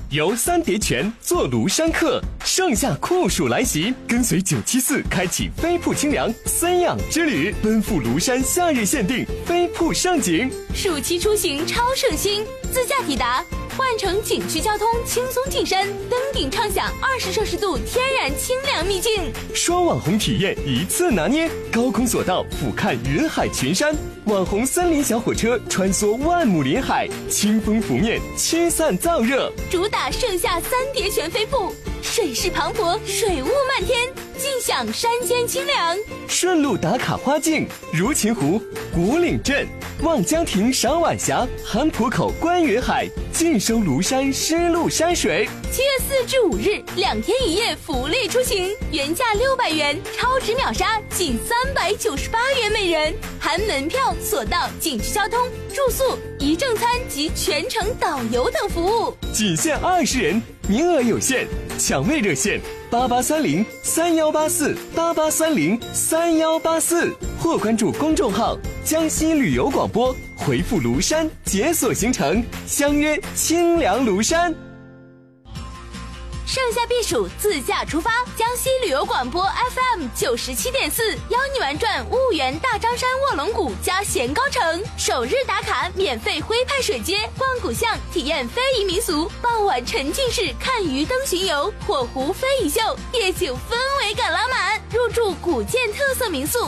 游三叠泉，坐庐山客。盛夏酷暑来袭，跟随974开启飞瀑清凉三养之旅，奔赴庐山夏日限定飞瀑盛景。 暑期出行超省心，自驾抵达。换乘景区交通，轻松进山，登顶畅享20摄氏度天然清凉秘境。 双网红体验一次拿捏，高空索道俯瞰云海群山，网红森林小火车穿梭万亩林海，清风拂面，驱散燥热。 主打盛夏三叠泉飞瀑，水势磅礴，水雾漫天，尽享山间清凉。 顺路打卡花境，如琴湖、古岭镇、望江亭赏晚霞，韩浦口观云海，尽收庐山湿漉山水。 7月4至5日2天1夜福利出行，原价600元，超值秒杀仅398元每人，含门票、索道、景区交通、住宿、一正餐及全程导游等服务， 仅限20人，名额有限，抢位热线8830318488303184，或关注公众号江西旅游广播，回复庐山解锁行程，相约清凉庐山。 盛夏避暑，自驾出发！江西旅游广播 FM 97.4，邀你玩转婺源大张山卧龙谷加咸高城，首日打卡免费徽派水街，逛古巷，体验非遗民俗，傍晚沉浸式看鱼灯巡游，火湖非遗秀，夜景氛围感拉满，入住古建特色民宿。